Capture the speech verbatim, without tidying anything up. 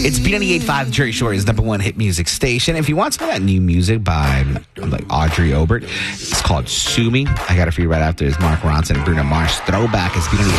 It's B ninety-eight point five, Jersey Shore's number one hit music station. If you want some of that new music by like Audrey Obert, it's called Sue Me. I got it for you right after this Mark Ronson and Bruno Mars throwback. It's B ninety-eight.